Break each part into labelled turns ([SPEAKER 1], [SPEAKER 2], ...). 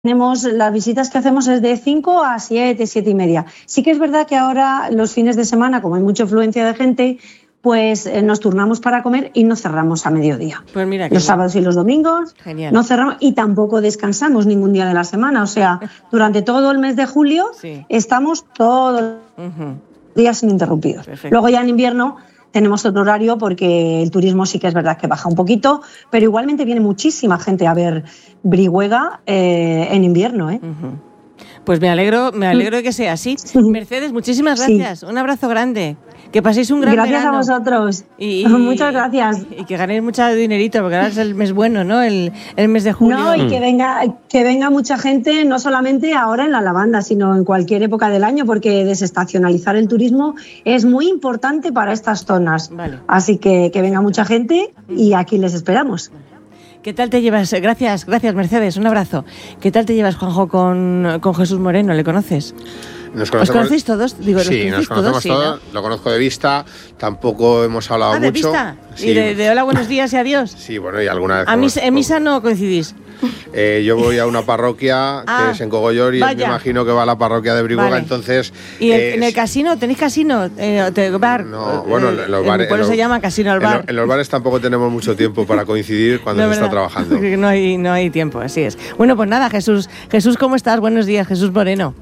[SPEAKER 1] Tenemos las visitas que hacemos es de 5 a 7, 7 y media. Sí que es verdad que ahora los fines de semana, como hay mucha afluencia de gente, pues nos turnamos para comer y no cerramos a mediodía.
[SPEAKER 2] Pues mira,
[SPEAKER 1] los sábados y los domingos
[SPEAKER 2] genial.
[SPEAKER 1] No cerramos y tampoco descansamos ningún día de la semana. O sea, durante todo el mes de julio estamos todos los días ininterrumpidos.
[SPEAKER 2] Perfecto.
[SPEAKER 1] Luego ya en invierno tenemos otro horario porque el turismo sí que es verdad que baja un poquito, pero igualmente viene muchísima gente a ver Brihuega en invierno, ¿eh?
[SPEAKER 2] Pues me alegro de que sea así. Mercedes, muchísimas gracias. Un abrazo grande. Que paséis un gran verano.
[SPEAKER 1] Gracias a vosotros. Muchas gracias.
[SPEAKER 2] Y que ganéis mucho dinerito, porque ahora es el mes bueno, ¿no? El mes de julio.
[SPEAKER 1] No, y que venga mucha gente, no solamente ahora en la lavanda, sino en cualquier época del año, porque desestacionalizar el turismo es muy importante para estas zonas.
[SPEAKER 2] Vale.
[SPEAKER 1] Así que venga mucha gente y aquí les esperamos.
[SPEAKER 2] ¿Qué tal te llevas? Gracias, Mercedes, un abrazo. ¿Qué tal te llevas, Juanjo, con Jesús Moreno? ¿Le conoces?
[SPEAKER 3] ¿Os
[SPEAKER 2] conocéis todos? Digo,
[SPEAKER 3] sí, nos conocemos todos, ¿no? Lo conozco de vista, tampoco hemos hablado mucho.
[SPEAKER 2] ¿De vista?
[SPEAKER 3] Sí.
[SPEAKER 2] ¿Y de hola, buenos días y adiós?
[SPEAKER 3] Sí, bueno, y alguna vez...
[SPEAKER 2] ¿En misa no coincidís?
[SPEAKER 3] Yo voy a una parroquia que es en Cogollor y él me imagino que va a la parroquia de Brihuega, entonces...
[SPEAKER 2] ¿Y en el casino? ¿Tenéis casino? ¿Bar?
[SPEAKER 3] No, bueno, en los bares...
[SPEAKER 2] Por eso se llama casino al bar.
[SPEAKER 3] En los bares tampoco tenemos mucho tiempo para coincidir cuando se está trabajando.
[SPEAKER 2] No hay tiempo, así es. Bueno, pues nada, Jesús, ¿cómo estás? Buenos días, Jesús Moreno.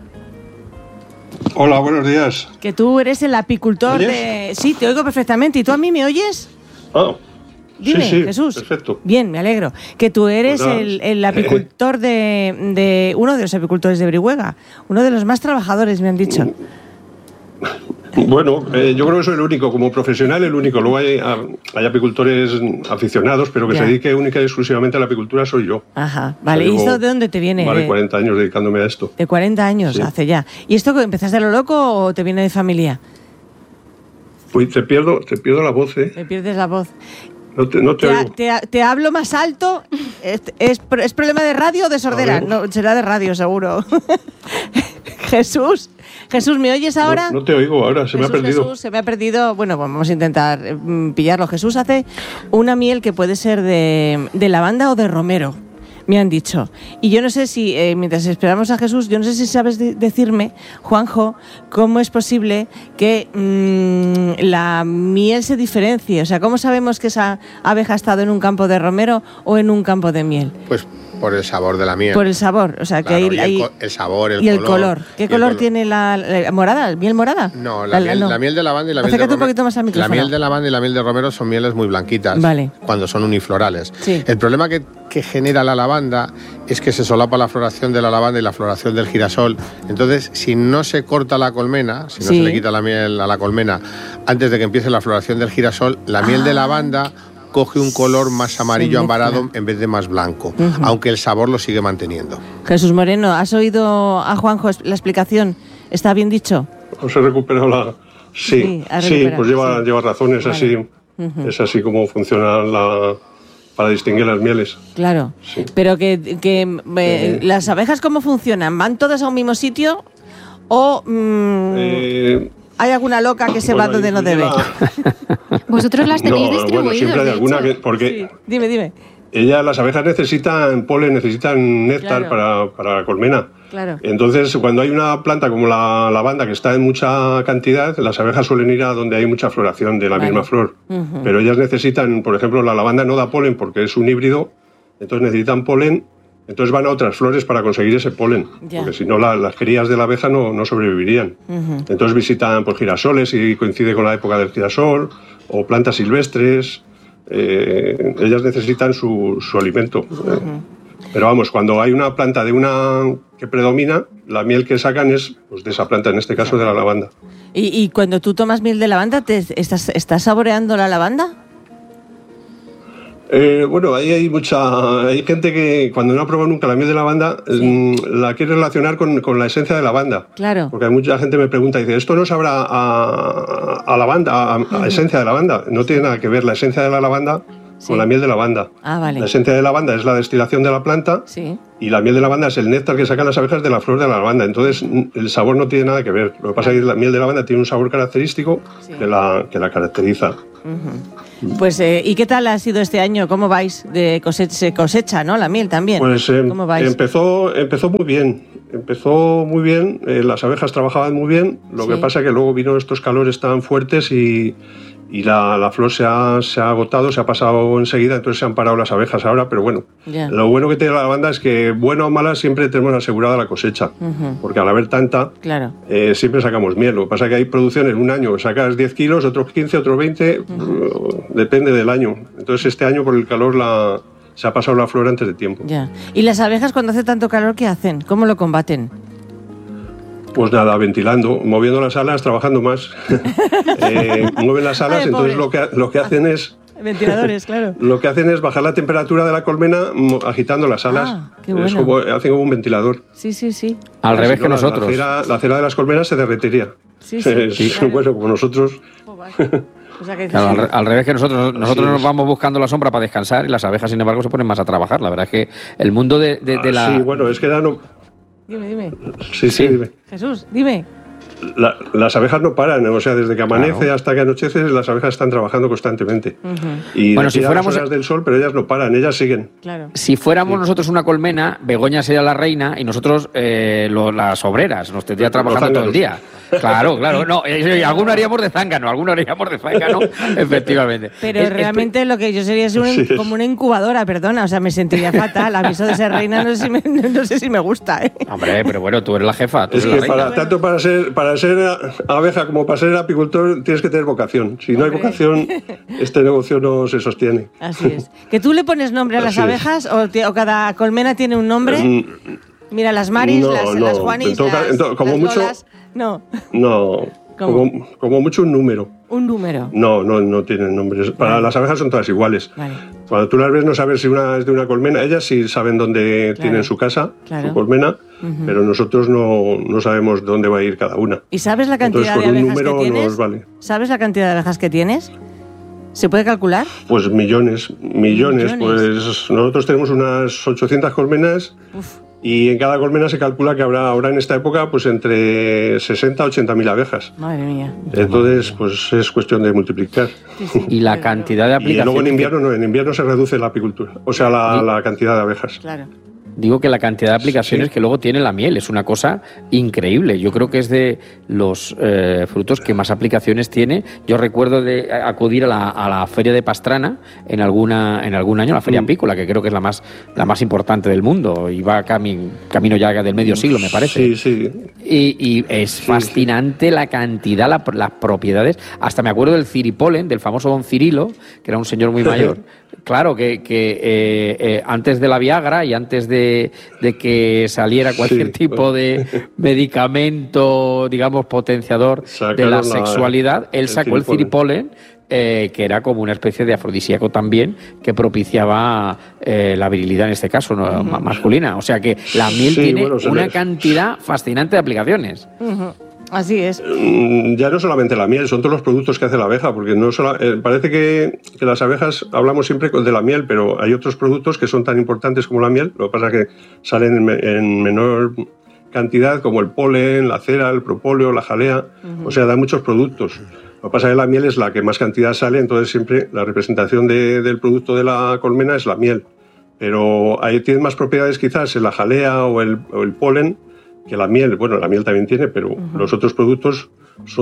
[SPEAKER 4] Hola, buenos días.
[SPEAKER 2] Que tú eres el apicultor de... Sí, te oigo perfectamente. ¿Y tú a mí me oyes? Dime,
[SPEAKER 4] sí,
[SPEAKER 2] Jesús.
[SPEAKER 4] Perfecto.
[SPEAKER 2] Bien, me alegro. Que tú eres el apicultor de uno de los apicultores de Brihuega. Uno de los más trabajadores, me han dicho.
[SPEAKER 4] Bueno, yo creo que soy el único, como profesional el único. Luego hay apicultores aficionados, pero que se dedique única y exclusivamente a la apicultura soy yo.
[SPEAKER 2] Ajá, vale. ¿Y esto de dónde te viene?
[SPEAKER 4] Vale, 40 años dedicándome a esto.
[SPEAKER 2] De 40 años, hace ya. ¿Y esto empezaste a lo loco o te viene de familia?
[SPEAKER 4] Pues te pierdo la voz, ¿eh?
[SPEAKER 2] Te pierdes la voz.
[SPEAKER 4] No te oigo.
[SPEAKER 2] Te hablo más alto. ¿Es problema de radio o de sordera? No, será de radio, seguro. Jesús, ¿me oyes ahora?
[SPEAKER 4] No te oigo ahora, me ha perdido.
[SPEAKER 2] Jesús, se me ha perdido. Bueno, vamos a intentar pillarlo. Jesús hace una miel que puede ser de lavanda o de romero, me han dicho. Y yo no sé si, mientras esperamos a Jesús, yo no sé si sabes decirme, Juanjo, cómo es posible que la miel se diferencie. O sea, ¿cómo sabemos que esa abeja ha estado en un campo de romero o en un campo de miel?
[SPEAKER 3] Pues por el sabor de la miel.
[SPEAKER 2] Por el sabor, o sea,
[SPEAKER 3] claro,
[SPEAKER 2] que hay
[SPEAKER 3] el sabor,
[SPEAKER 2] y el color. ¿Qué color tiene la morada? ¿Miel morada?
[SPEAKER 3] No, la miel de lavanda y la miel de romero.
[SPEAKER 2] Un poquito más al micrófono.
[SPEAKER 3] La miel de lavanda y la miel de romero son mieles muy blanquitas, cuando son uniflorales.
[SPEAKER 2] Sí.
[SPEAKER 3] El problema que genera la lavanda es que se solapa la floración de la lavanda y la floración del girasol. Entonces, si no se corta la colmena, si no se le quita la miel a la colmena antes de que empiece la floración del girasol, la miel de lavanda coge un color más amarillo ambarado en vez de más blanco, aunque el sabor lo sigue manteniendo.
[SPEAKER 2] Jesús Moreno, ¿has oído a Juanjo la explicación? ¿Está bien dicho?
[SPEAKER 4] ¿Os he recuperado la...? Sí, pues lleva razón, es así. Es así como funciona para distinguir las mieles.
[SPEAKER 2] Claro, sí. Pero las abejas, ¿cómo funcionan? ¿Van todas a un mismo sitio o hay alguna loca que se va donde no debe?
[SPEAKER 5] Vosotros las tenéis distribuidas.
[SPEAKER 4] Bueno, siempre hay alguna porque...
[SPEAKER 2] Sí. Dime.
[SPEAKER 4] Las abejas necesitan polen, necesitan néctar para la colmena.
[SPEAKER 2] Claro.
[SPEAKER 4] Entonces, cuando hay una planta como la lavanda que está en mucha cantidad, las abejas suelen ir a donde hay mucha floración de la misma flor. Pero ellas necesitan, por ejemplo, la lavanda no da polen porque es un híbrido, entonces necesitan polen, entonces van a otras flores para conseguir ese polen, porque si no las crías de la abeja no sobrevivirían. Entonces visitan girasoles y coincide con la época del girasol, o plantas silvestres. Ellas necesitan su alimento. Pero vamos, cuando hay una planta que predomina, la miel que sacan es de esa planta, en este caso de la lavanda.
[SPEAKER 2] ¿Y cuando tú tomas miel de lavanda, estás saboreando la lavanda?
[SPEAKER 4] Bueno, ahí hay gente que cuando no ha probado nunca la miel de lavanda la quiere relacionar con la esencia de lavanda. Claro. Porque hay mucha gente que me pregunta y dice, ¿esto no sabrá a lavanda, a esencia de lavanda? No tiene nada que ver la esencia de la lavanda con la miel de lavanda.
[SPEAKER 2] Vale.
[SPEAKER 4] La esencia de lavanda es la destilación de la planta y la miel de lavanda es el néctar que sacan las abejas de la flor de la lavanda. Entonces el sabor no tiene nada que ver. Lo que pasa es que la miel de lavanda tiene un sabor característico que la caracteriza.
[SPEAKER 2] Pues, ¿y qué tal ha sido este año? ¿Cómo vais? Se cosecha, ¿no? La miel también.
[SPEAKER 4] Pues
[SPEAKER 2] ¿Cómo vais?
[SPEAKER 4] Empezó muy bien. Las abejas trabajaban muy bien. Lo que pasa es que luego vino estos calores tan fuertes y la flor se ha agotado, se ha pasado enseguida, entonces se han parado las abejas ahora, pero bueno. Lo bueno que tiene la lavanda es que, buena o mala, siempre tenemos asegurada la cosecha, porque al haber tanta, siempre sacamos miel. Lo que pasa es que hay producciones, un año sacas 10 kilos, otros 15, otros 20, depende del año. Entonces este año por el calor se ha pasado la flor antes de tiempo.
[SPEAKER 2] Ya. ¿Y las abejas cuando hace tanto calor qué hacen? ¿Cómo lo combaten?
[SPEAKER 4] Pues nada, ventilando, moviendo las alas, trabajando más. Mueven las alas, entonces lo que hacen es...
[SPEAKER 2] Ventiladores, claro.
[SPEAKER 4] Lo que hacen es bajar la temperatura de la colmena agitando las alas.
[SPEAKER 2] Qué bueno.
[SPEAKER 4] Hacen como un ventilador.
[SPEAKER 2] Sí.
[SPEAKER 6] Al revés que nosotros.
[SPEAKER 4] La cera de las colmenas se derretiría.
[SPEAKER 2] Sí.
[SPEAKER 4] Bueno, como nosotros...
[SPEAKER 2] O sea que
[SPEAKER 6] claro, al revés que nosotros nos vamos buscando la sombra para descansar y las abejas, sin embargo, se ponen más a trabajar. La verdad es que el mundo de la...
[SPEAKER 4] Sí, bueno, es que ya no...
[SPEAKER 2] Dime.
[SPEAKER 4] Sí, dime.
[SPEAKER 2] Jesús, dime.
[SPEAKER 4] Las abejas no paran, o sea, desde que amanece hasta que anochece, las abejas están trabajando constantemente. Y bueno, si fuéramos las horas del sol, pero ellas no paran, ellas siguen.
[SPEAKER 2] Claro.
[SPEAKER 6] Si fuéramos nosotros una colmena, Begoña sería la reina y nosotros las obreras, nos tendría trabajando todo el día. Claro. No, alguno haríamos de zángano, efectivamente.
[SPEAKER 2] Pero realmente lo que yo sería es como una incubadora, perdona, o sea, me sentiría fatal. A mí eso de ser reina no sé si me gusta, ¿eh?
[SPEAKER 6] Hombre, pero bueno, tú eres la jefa.
[SPEAKER 4] Es que tanto para ser abeja como para ser apicultor tienes que tener vocación. Si no hay vocación, este negocio no se sostiene.
[SPEAKER 2] Así es. ¿Que tú le pones nombre a las abejas o cada colmena tiene un nombre? Mira, las Maris, las Juanis,
[SPEAKER 4] como
[SPEAKER 2] las
[SPEAKER 4] mucho,
[SPEAKER 2] Lolas, no.
[SPEAKER 4] Como mucho un número.
[SPEAKER 2] ¿Un número?
[SPEAKER 4] No tienen nombres. Para las abejas son todas iguales.
[SPEAKER 2] Vale.
[SPEAKER 4] Cuando tú las ves no sabes si una es de una colmena. Ellas sí saben dónde tienen su casa, su colmena, pero nosotros no sabemos dónde va a ir cada una.
[SPEAKER 2] ¿Y sabes la cantidad de abejas que tienes?
[SPEAKER 4] Nos vale.
[SPEAKER 2] ¿Sabes la cantidad de abejas que tienes? ¿Se puede calcular?
[SPEAKER 4] Pues millones. Pues nosotros tenemos unas 800 colmenas. Y en cada colmena se calcula que habrá ahora en esta época pues entre 60 a 80.000 abejas.
[SPEAKER 2] Madre mía.
[SPEAKER 4] Entonces pues es cuestión de multiplicar.
[SPEAKER 2] Sí.
[SPEAKER 6] Y la cantidad de aplicaciones...
[SPEAKER 4] Y luego en invierno se reduce la apicultura, o sea la cantidad de abejas.
[SPEAKER 2] Claro.
[SPEAKER 6] Digo que la cantidad de aplicaciones que luego tiene la miel es una cosa increíble. Yo creo que es de los frutos que más aplicaciones tiene. Yo recuerdo de acudir a la feria de Pastrana en algún año, la feria apícola, que creo que es la más importante del mundo. Y va camino ya del medio siglo, me parece.
[SPEAKER 4] Sí.
[SPEAKER 6] Y es fascinante la cantidad, las propiedades. Hasta me acuerdo del ciripolen, del famoso don Cirilo, que era un señor muy mayor. Claro, que antes de la Viagra y antes de que saliera cualquier tipo de medicamento, digamos, potenciador de la sexualidad, él sacó el ciripolen, que era como una especie de afrodisíaco también, que propiciaba la virilidad, en este caso, masculina. O sea que la miel tiene una cantidad fascinante de aplicaciones.
[SPEAKER 2] Así es.
[SPEAKER 4] Ya no solamente la miel, son todos los productos que hace la abeja, porque parece que las abejas hablamos siempre de la miel, pero hay otros productos que son tan importantes como la miel, lo que pasa es que salen en menor cantidad, como el polen, la cera, el propóleo, la jalea, o sea, da muchos productos. Lo que pasa es que la miel es la que más cantidad sale, entonces siempre la representación del producto de la colmena es la miel, pero ahí tiene más propiedades quizás la jalea o el polen, que la miel. Bueno, la miel también tiene, pero los otros productos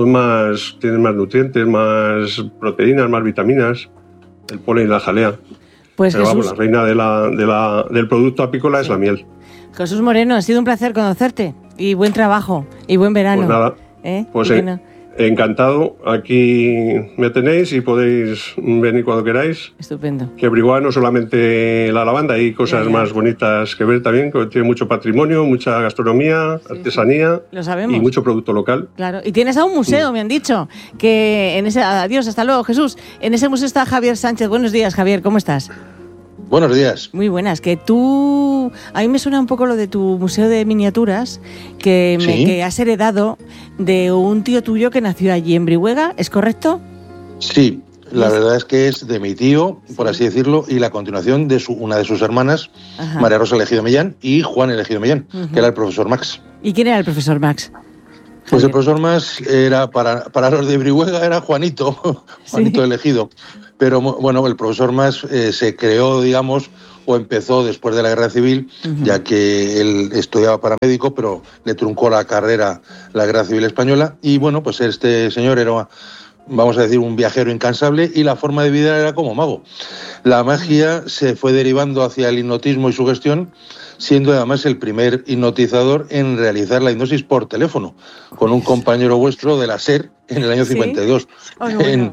[SPEAKER 4] tienen más nutrientes, más proteínas, más vitaminas, el polen y la jalea.
[SPEAKER 2] Pues
[SPEAKER 4] pero
[SPEAKER 2] Jesús,
[SPEAKER 4] vamos, la reina del producto apícola es la miel.
[SPEAKER 2] Jesús Moreno, ha sido un placer conocerte y buen trabajo y buen verano.
[SPEAKER 4] Pues nada, pues encantado. Aquí me tenéis y podéis venir cuando queráis.
[SPEAKER 2] Estupendo.
[SPEAKER 4] Que Brihuega no solamente la lavanda, hay cosas más bonitas que ver también, que tiene mucho patrimonio, mucha gastronomía, artesanía.
[SPEAKER 2] Lo sabemos.
[SPEAKER 4] Y mucho producto local.
[SPEAKER 2] Claro. Y tienes a un museo, me han dicho, que en ese... Adiós, hasta luego, Jesús. En ese museo está Javier Sánchez. Buenos días, Javier, ¿cómo estás?
[SPEAKER 7] Buenos días.
[SPEAKER 2] Muy buenas. Que tú... A mí me suena un poco lo de tu museo de miniaturas que has heredado de un tío tuyo que nació allí en Brihuega, ¿es correcto?
[SPEAKER 7] Sí, la verdad es que es de mi tío, por así decirlo, y la continuación de una de sus hermanas, María Rosa Elegido Millán, y Juan Elegido Millán, que era el profesor Max.
[SPEAKER 2] ¿Y quién era el profesor Max?
[SPEAKER 7] Pues el profesor Mas era, para los de Brihuega, era Juanito, Juanito elegido. Pero bueno, el profesor Mas se creó, digamos, o empezó después de la Guerra Civil, ya que él estudiaba paramédico, pero le truncó la carrera la Guerra Civil Española. Y bueno, pues este señor era, vamos a decir, un viajero incansable y la forma de vida era como mago. La magia se fue derivando hacia el hipnotismo y su gestión, siendo además el primer hipnotizador en realizar la hipnosis por teléfono, con un compañero vuestro de la SER en el año 52.
[SPEAKER 2] Oh, bueno.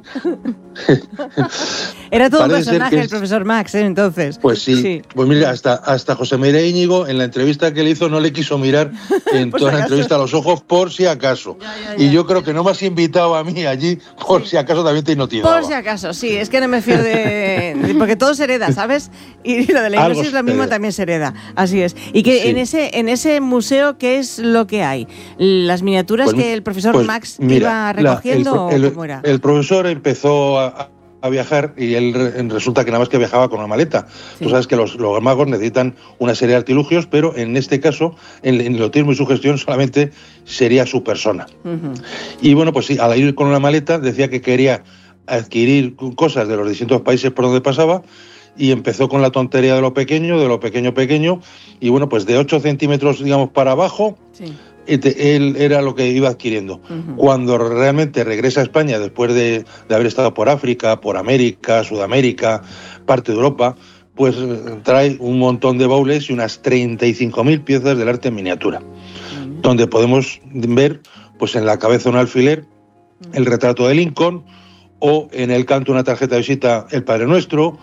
[SPEAKER 2] Era todo un personaje el profesor Max, entonces.
[SPEAKER 7] Pues sí. Pues mira, hasta José María Íñigo, en la entrevista que le hizo, no le quiso mirar en toda la entrevista a los ojos, por si acaso. Ya. Y yo creo que no me has invitado a mí allí, por si acaso también te hipnotizaba.
[SPEAKER 2] Por si acaso, sí, es que no me fío porque todo se hereda, ¿sabes? Y lo de la hipnosis lo mismo también se hereda, así es. Y que en ese museo, ¿qué es lo que hay? ¿Las miniaturas que el profesor Max iba recogiendo? ¿Cómo era?
[SPEAKER 7] El profesor empezó a viajar y él resulta que nada más que viajaba con una maleta. Sí. Tú sabes que los magos necesitan una serie de artilugios, pero en este caso, en el hipnotismo y su gestión, solamente sería su persona. Y bueno, pues sí, al ir con una maleta decía que quería adquirir cosas de los distintos países por donde pasaba, y empezó con la tontería de lo pequeño, y bueno, pues de 8 centímetros, digamos, para abajo, él era lo que iba adquiriendo. Cuando realmente regresa a España, después de haber estado por África, por América, Sudamérica, parte de Europa, pues trae un montón de baúles y unas 35.000 piezas del arte en miniatura, donde podemos ver, pues en la cabeza un alfiler, el retrato de Lincoln, o en el canto una tarjeta de visita el Padre Nuestro,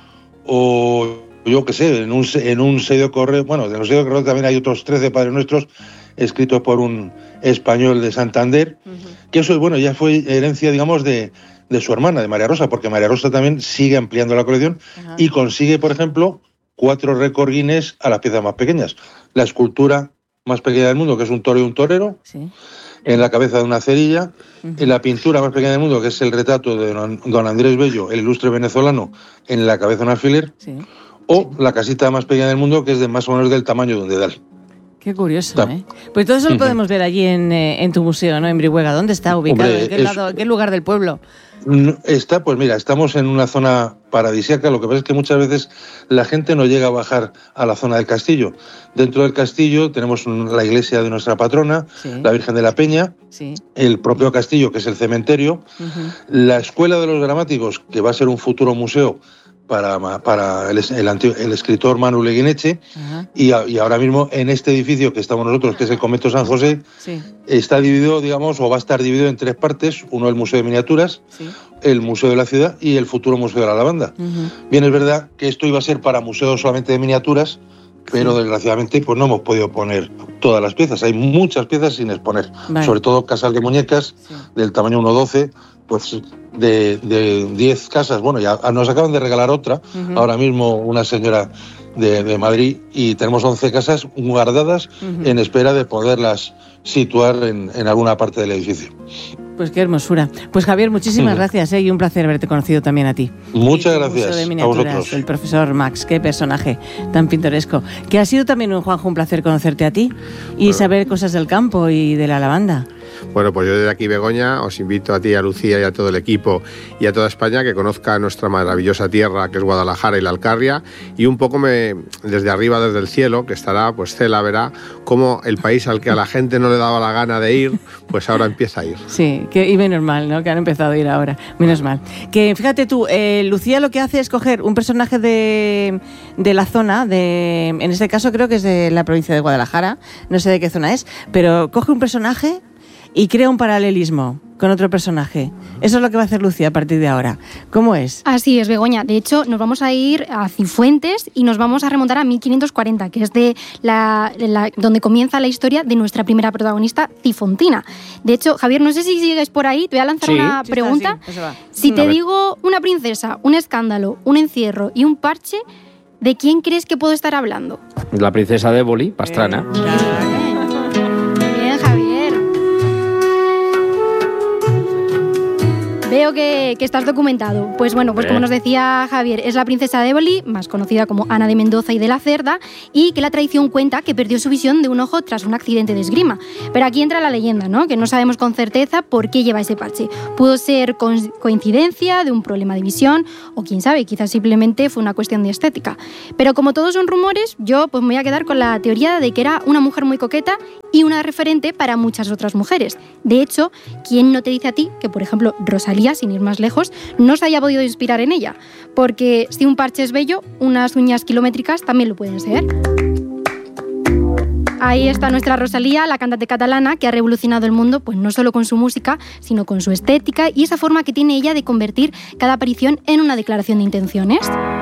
[SPEAKER 7] o yo qué sé, en un sello de correo. Bueno, de los sellos de correo también hay otros 13 Padres Nuestros escritos por un español de Santander, que eso, bueno, ya fue herencia, digamos, de su hermana, de María Rosa, porque María Rosa también sigue ampliando la colección y consigue, por ejemplo, 4 récord Guinness a las piezas más pequeñas. La escultura más pequeña del mundo, que es un toro y un torero, en la cabeza de una cerilla, en la pintura más pequeña del mundo, que es el retrato de don Andrés Bello, el ilustre venezolano, en la cabeza de un alfiler, o la casita más pequeña del mundo, que es de más o menos del tamaño de un dedal.
[SPEAKER 2] Qué curioso, ¿eh? Pues todo eso lo podemos ver allí en tu museo, ¿no? En Brihuega. ¿Dónde está ubicado? Hombre, ¿En qué lugar del pueblo?
[SPEAKER 7] Está, pues mira, estamos en una zona paradisíaca. Lo que pasa es que muchas veces la gente no llega a bajar a la zona del castillo. Dentro del castillo tenemos la iglesia de nuestra patrona, la Virgen de la Peña, el propio castillo, que es el cementerio, la Escuela de los Gramáticos, que va a ser un futuro museo para el escritor Manu Leguineche, y ahora mismo en este edificio que estamos nosotros, que es el Convento San José, está dividido, digamos, o va a estar dividido en 3 partes: uno el Museo de Miniaturas, el Museo de la Ciudad y el futuro Museo de la Lavanda. Bien, es verdad que esto iba a ser para museos solamente de miniaturas, pero desgraciadamente pues no hemos podido poner todas las piezas. Hay muchas piezas sin exponer, sobre todo casas de muñecas del tamaño 1:12, pues de 10 casas. Bueno, ya nos acaban de regalar otra, ahora mismo una señora de Madrid, y tenemos 11 casas guardadas en espera de poderlas situar en alguna parte del edificio.
[SPEAKER 2] Pues qué hermosura. Pues Javier, muchísimas gracias, y un placer haberte conocido también a ti.
[SPEAKER 7] Muchas gracias
[SPEAKER 2] Museo de
[SPEAKER 7] Miniaturas, a vosotros.
[SPEAKER 2] El profesor Max, qué personaje tan pintoresco. Que ha sido también, Juanjo, un placer conocerte a ti y saber cosas del campo y de la lavanda.
[SPEAKER 3] Bueno, pues yo desde aquí, Begoña, os invito a ti, a Lucía y a todo el equipo y a toda España que conozca nuestra maravillosa tierra, que es Guadalajara y la Alcarria, y un poco desde arriba, desde el cielo, que estará, pues Cela verá cómo el país al que a la gente no le daba la gana de ir, pues ahora empieza a ir.
[SPEAKER 2] Sí, y menos mal, ¿no? Que han empezado a ir ahora, menos mal. Que fíjate tú, Lucía lo que hace es coger un personaje de la zona, en este caso creo que es de la provincia de Guadalajara, no sé de qué zona es, pero coge un personaje y crea un paralelismo con otro personaje. Eso es lo que va a hacer Lucía a partir de ahora. ¿Cómo es?
[SPEAKER 5] Así es, Begoña. De hecho, nos vamos a ir a Cifuentes y nos vamos a remontar a 1540, que es donde comienza la historia de nuestra primera protagonista, Cifontina. De hecho, Javier, no sé si sigues por ahí, te voy a lanzar una pregunta. Si te digo una princesa, un escándalo, un encierro y un parche, ¿de quién crees que puedo estar hablando?
[SPEAKER 6] La princesa de Éboli, Pastrana.
[SPEAKER 5] Veo que estás documentado. Pues bueno, pues como nos decía Javier, es la princesa de Éboli, más conocida como Ana de Mendoza y de la Cerda, y que la tradición cuenta que perdió su visión de un ojo tras un accidente de esgrima. Pero aquí entra la leyenda, ¿no? Que no sabemos con certeza por qué lleva ese parche. Pudo ser coincidencia de un problema de visión, o quién sabe, quizás simplemente fue una cuestión de estética. Pero como todos son rumores, yo pues me voy a quedar con la teoría de que era una mujer muy coqueta y una referente para muchas otras mujeres. De hecho, ¿quién no te dice a ti que, por ejemplo, Rosalía, sin ir más lejos, no se haya podido inspirar en ella? Porque si un parche es bello, unas uñas kilométricas también lo pueden ser. Ahí está nuestra Rosalía, la cantante catalana que ha revolucionado el mundo, pues no solo con su música, sino con su estética y esa forma que tiene ella de convertir cada aparición en una declaración de intenciones.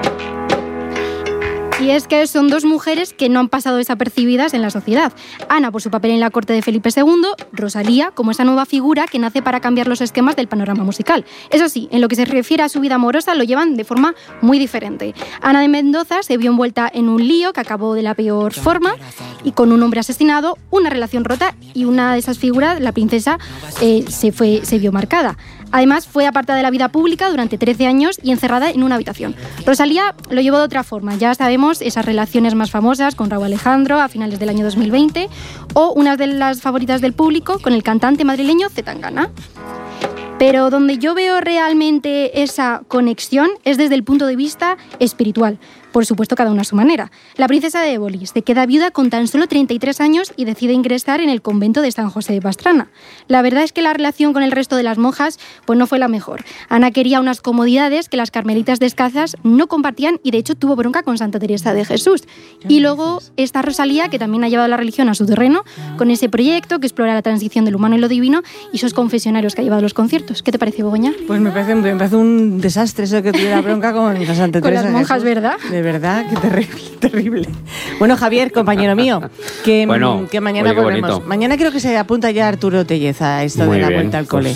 [SPEAKER 5] Y es que son dos mujeres que no han pasado desapercibidas en la sociedad. Ana por su papel en la corte de Felipe II, Rosalía como esa nueva figura que nace para cambiar los esquemas del panorama musical. Eso sí, en lo que se refiere a su vida amorosa lo llevan de forma muy diferente. Ana de Mendoza se vio envuelta en un lío que acabó de la peor forma y con un hombre asesinado, una relación rota y una de esas figuras, la princesa, se vio marcada. Además, fue apartada de la vida pública durante 13 años y encerrada en una habitación. Rosalía lo llevó de otra forma. Ya sabemos esas relaciones más famosas con Rauw Alejandro a finales del año 2020 o unas de las favoritas del público con el cantante madrileño C. Tangana. Pero donde yo veo realmente esa conexión es desde el punto de vista espiritual. Por supuesto, cada una a su manera. La princesa de Éboli se queda viuda con tan solo 33 años y decide ingresar en el convento de San José de Pastrana. La verdad es que la relación con el resto de las monjas pues no fue la mejor. Ana quería unas comodidades que las carmelitas descalzas no compartían y de hecho tuvo bronca con Santa Teresa de Jesús. Y luego está Rosalía, que también ha llevado la religión a su terreno con ese proyecto que explora la transición del humano y lo divino y esos confesionarios que ha llevado a los conciertos. ¿Qué te parece, Begoña?
[SPEAKER 2] Pues me parece un desastre eso que tuviera bronca con Santa Teresa
[SPEAKER 5] con las monjas, ¿verdad?
[SPEAKER 2] De verdad, qué terrible, terrible. Bueno, Javier, compañero mío, que mañana volvemos. Bonito. Mañana creo que se apunta ya Arturo Telleza a esto muy de la vuelta al cole.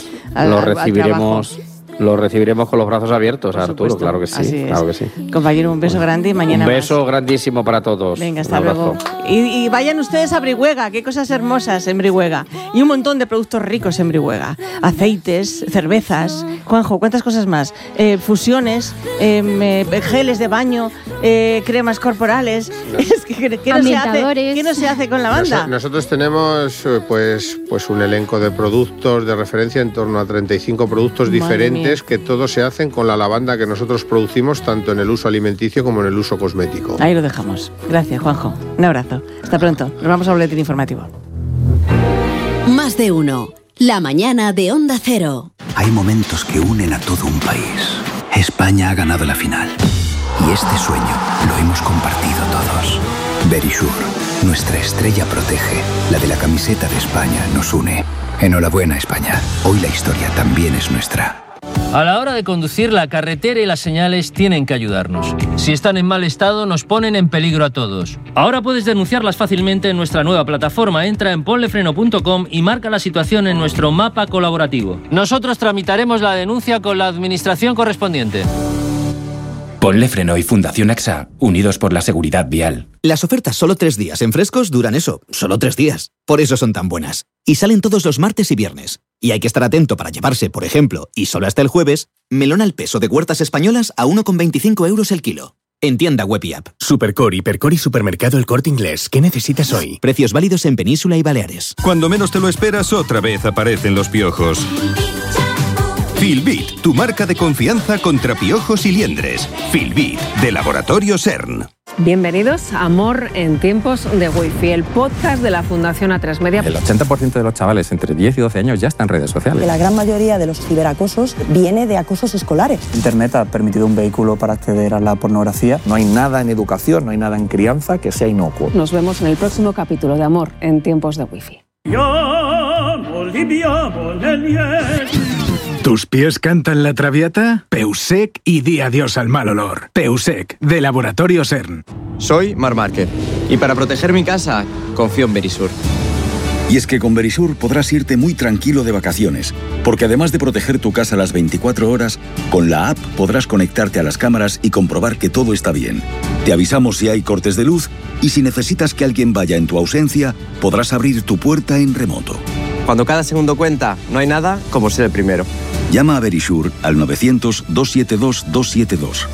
[SPEAKER 6] Lo recibiremos con los brazos abiertos, Arturo, claro que sí, claro que sí.
[SPEAKER 2] Compañero, un beso grande y mañana
[SPEAKER 6] un beso grandísimo para todos.
[SPEAKER 2] Venga, hasta luego. Y vayan ustedes a Brihuega, qué cosas hermosas en Brihuega. Y un montón de productos ricos en Brihuega. Aceites, cervezas, Juanjo, ¿cuántas cosas más? Fusiones, geles de baño, cremas corporales. Es que ¿qué no se hace con la banda?
[SPEAKER 3] Nosotros tenemos pues un elenco de productos de referencia, en torno a 35 productos diferentes que todos se hacen con la lavanda que nosotros producimos tanto en el uso alimenticio como en el uso cosmético.
[SPEAKER 2] Ahí lo dejamos. Gracias, Juanjo. Un abrazo. Hasta pronto. Nos vamos a boletín informativo.
[SPEAKER 8] Más de uno. La mañana de Onda Cero.
[SPEAKER 9] Hay momentos que unen a todo un país. España ha ganado la final. Y este sueño lo hemos compartido todos. Verisur, nuestra estrella protege. La de la camiseta de España nos une. Enhorabuena, España. Hoy la historia también es nuestra.
[SPEAKER 10] A la hora de conducir, la carretera y las señales tienen que ayudarnos. Si están en mal estado, nos ponen en peligro a todos. Ahora puedes denunciarlas fácilmente en nuestra nueva plataforma. Entra en ponlefreno.com y marca la situación en nuestro mapa colaborativo. Nosotros tramitaremos la denuncia con la administración correspondiente.
[SPEAKER 11] Ponle Freno y Fundación AXA, unidos por la seguridad vial.
[SPEAKER 12] Las ofertas solo 3 días en Frescos duran eso, solo 3 días. Por eso son tan buenas. Y salen todos los martes y viernes. Y hay que estar atento para llevarse, por ejemplo, y solo hasta el jueves, melón al peso de Huertas Españolas a 1,25 € el kilo. En tienda web y app.
[SPEAKER 13] Supercor, Hipercor y Supermercado El Corte Inglés. ¿Qué necesitas hoy?
[SPEAKER 12] Precios válidos en Península y Baleares.
[SPEAKER 14] Cuando menos te lo esperas, otra vez aparecen los piojos. Filbit, tu marca de confianza contra piojos y liendres. Filbit, de Laboratorio CERN.
[SPEAKER 15] Bienvenidos a Amor en tiempos de Wi-Fi, el podcast de la Fundación A3 Media.
[SPEAKER 16] El 80% de los chavales entre 10 y 12 años ya están en redes sociales.
[SPEAKER 17] Que la gran mayoría de los ciberacosos viene de acosos escolares.
[SPEAKER 18] Internet ha permitido un vehículo para acceder a la pornografía.
[SPEAKER 19] No hay nada en educación, no hay nada en crianza que sea inocuo.
[SPEAKER 15] Nos vemos en el próximo capítulo de Amor en tiempos de Wi-Fi.
[SPEAKER 13] ¿Tus pies cantan la Traviata? Peusec y di adiós al mal olor. Peusec, de Laboratorio CERN.
[SPEAKER 20] Soy Marc Márquez y para proteger mi casa, confío en Verisur.
[SPEAKER 21] Y es que con Verisur podrás irte muy tranquilo de vacaciones, porque además de proteger tu casa las 24 horas, con la app podrás conectarte a las cámaras y comprobar que todo está bien. Te avisamos si hay cortes de luz y si necesitas que alguien vaya en tu ausencia, podrás abrir tu puerta en remoto.
[SPEAKER 20] Cuando cada segundo cuenta, no hay nada como ser el primero.
[SPEAKER 21] Llama a Verisure al 900-272-272.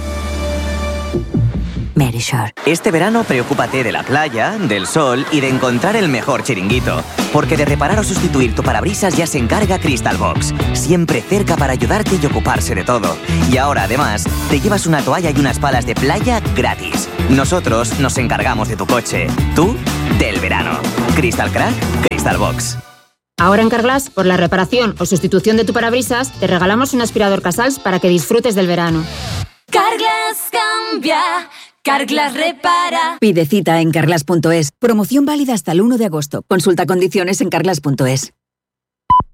[SPEAKER 1] Verisure.
[SPEAKER 22] Este verano preocúpate de la playa, del sol y de encontrar el mejor chiringuito. Porque de reparar o sustituir tu parabrisas ya se encarga Crystal Box. Siempre cerca para ayudarte y ocuparse de todo. Y ahora además, te llevas una toalla y unas palas de playa gratis. Nosotros nos encargamos de tu coche. Tú, del verano. Crystal Crack, Crystal Box.
[SPEAKER 23] Ahora en Carglass, por la reparación o sustitución de tu parabrisas, te regalamos un aspirador Casals para que disfrutes del verano.
[SPEAKER 24] Carglass cambia, Carglass repara.
[SPEAKER 1] Pide cita en carglass.es. Promoción válida hasta el 1 de agosto. Consulta condiciones en carglass.es.